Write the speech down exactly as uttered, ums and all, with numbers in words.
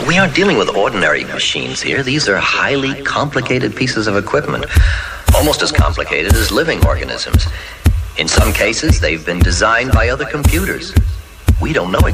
We aren't dealing with ordinary machines here. These are highly complicated pieces of equipment, almost as complicated as living organisms. In some cases, they've been designed by other computers. We don't know